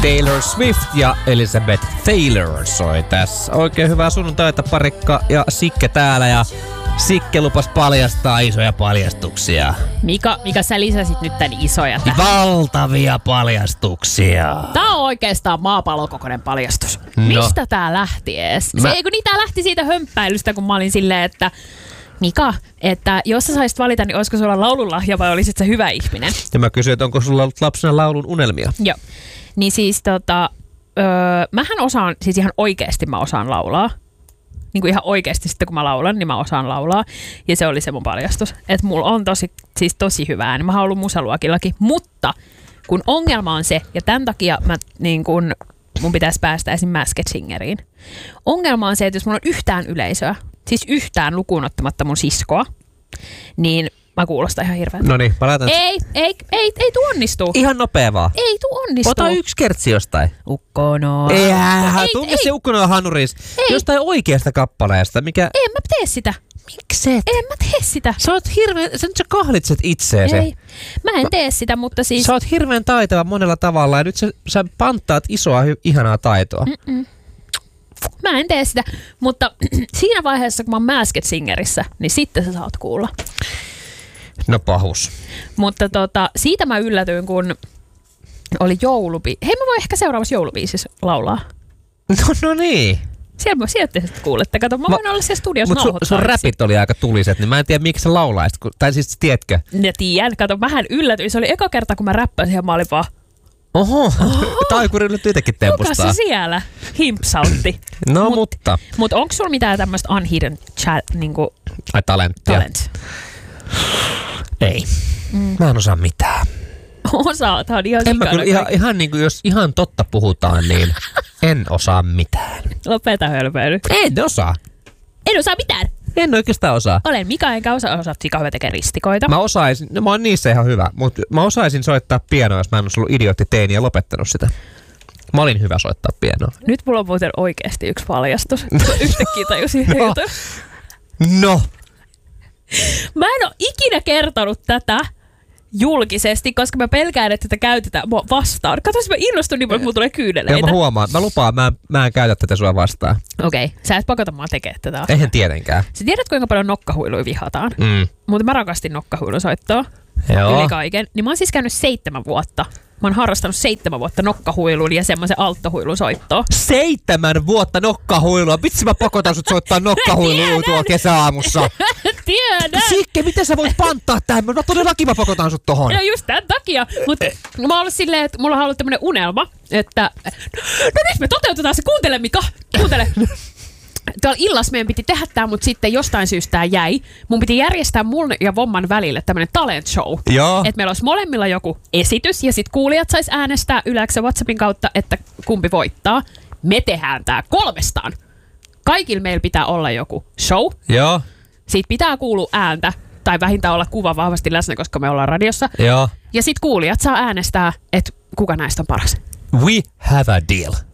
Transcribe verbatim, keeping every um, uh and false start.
Taylor Swift ja Elizabeth Taylor soi tässä. Oikein hyvää sunnuntaita, Parikka ja Sikke täällä, ja Sikke lupas paljastaa isoja paljastuksia. Mika, Mika, sä lisäsit nyt tän isoja tähän. Valtavia paljastuksia. Tää on oikeastaan maapallokokoinen paljastus. No. Mistä tää lähti ees? Mä... Se, ei kun niin, tää lähti siitä hömppäilystä, kun mä olin silleen, että Mika, että jos sä saisit valita, niin olisiko sulla laulunlahja vai olisit sä hyvä ihminen? Ja mä kysyin, että onko sulla ollut lapsena laulun unelmia? Joo. Niin siis tota, öö, mähän osaan, siis ihan oikeesti mä osaan laulaa. Niin kuin ihan oikeesti sitten kun mä laulan, niin mä osaan laulaa. Ja se oli se mun paljastus. Että mulla on tosi, siis tosi hyvä ääni. Mä oon ollut musaluokillakin. Mutta kun ongelma on se, ja tämän takia mä, niin kun, mun pitäisi päästä esim. Masked Singeriin. Ongelma on se, että jos mulla on yhtään yleisöä, siis yhtään lukuun ottamatta mun siskoa, niin mä kuulostan ihan hirveältä. No niin, palataan. Ei, ei, ei, ei tuu onnistuu. Ihan nopea vaan. Ei tuu onnistuu. Ota yksi kertsi jostain. Ukkonoa. Ei, ei, tunne ei. se Ukkonoa Hanuris. Jostain oikeasta kappaleesta, mikä... En mä tee sitä. Mikset? En mä tee sitä. Sä oot hirveän... Sä nyt sä kahlitset itseesi. Ei. Mä en tee sitä, mutta siis... Sä oot hirveän taitava monella tavalla ja nyt sä, sä panttaat isoa, hy, ihanaa taitoa. Mm-mm. Mä en tee sitä, mutta siinä vaiheessa, kun mä oon Masked Singerissä, niin sitten sä saat kuulla. No pahus. Mutta tota, siitä mä yllätyin, kun oli joulubiisi. Hei, mä voin ehkä seuraavassa joulubiisissä laulaa. No, no niin. Siellä, sieltä te kuulette. Kato, mä voin ma, olla siellä studiossa nauhoittaa. Mutta sun, sun räpit oli aika tuliset, niin mä en tiedä, miksi sä laulaisit. Kun, tai siis tiedätkö? Ja tiedän. Kato, mähän yllätyin. Se oli eka kerta, kun mä räppäsin ja mä olin vaan... Oho, Oho. Taikuri yllätty itsekin tempustaa. Kuka se siellä himpsautti? No mut, mutta. Mutta onko sulla mitään tämmöistä unhidden chat, niinku... Ai talenttia? Talent. Ei. Mm. Mä en osaa mitään. Osaathan ihan en mä kyllä, ihan, ihan niin kuin jos ihan totta puhutaan, niin en osaa mitään. Lopeta hölpöily. En osaa. En osaa mitään. En oikeastaan osaa. Olen Mika, enkä osaa osaa sika hyvä tekee ristikoita. Mä osaisin, no mä oon niissä ihan hyvä, mutta mä osaisin soittaa pianoa, jos mä en olisi ollut idiootti teini ja lopettanut sitä. Mä olin hyvä soittaa pianoa. Nyt mulla on muuten oikeasti yksi paljastus. Yhtäkkiä tajusin no. jutun. No. Mä en oo ikinä kertonut tätä julkisesti, koska mä pelkään, että tätä käytetään mua vastaan. Kato, jos mä innostun niin paljon, että mulla tulee kyyneleitä. Joo, mä huomaan. Mä lupaan, mä, mä en käytä tätä sua vastaan. Okei, okay. Sä et pakota mua tekemään tätä. Eihän tietenkään. Sä tiedät, kuinka paljon nokkahuiluja vihataan. Mm. Mutta mä rakastin nokkahuilusoittoa. Joo. Yli kaiken. Niin mä oon siis käynyt seitsemän vuotta. Mä oon harrastanut seitsemän vuotta nokkahuilun ja semmoisen alttohuilun soittoa. Seitsemän vuotta nokkahuilua? Vitsi mä pakotan sut soittaa nokkahuilua tuolla kesäaamussa. Tiedän. Sikke, miten sä voit panttaa tähän? Mä todellakin mä pakotan sut tohon. No just tämän takia. Mutta mä oon ollut silleen, että mulla on ollut tämmönen unelma, että no nyt me toteutetaan se. Kuuntele Mika, kuuntele. Tuolla illassa meidän piti tehdä tää, mutta sitten jostain syystä tää jäi. Mun piti järjestää mun ja Vomman välille tämmönen talent show. Joo. Että meillä olisi molemmilla joku esitys ja sit kuulijat sais äänestää Yleensä WhatsAppin kautta, että kumpi voittaa. Me tehdään tää kolmestaan. Kaikilla meillä pitää olla joku show. Joo. Siitä pitää kuulua ääntä tai vähintään olla kuva vahvasti läsnä, koska me ollaan radiossa. Joo. Ja sit kuulijat saa äänestää, että kuka näistä on paras. We have a deal.